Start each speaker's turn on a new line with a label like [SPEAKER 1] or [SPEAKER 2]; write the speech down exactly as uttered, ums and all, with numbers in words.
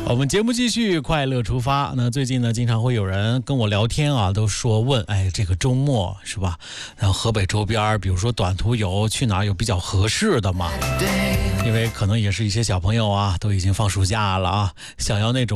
[SPEAKER 1] 我们节目继续快乐出发。那最近呢，经常会有人跟我聊天啊，都说问，哎，这个周末是吧？然后河北周边，比如说短途游，去哪儿有比较合适的嘛？因为可能也是一些小朋友啊，都已经放暑假了啊，想要那种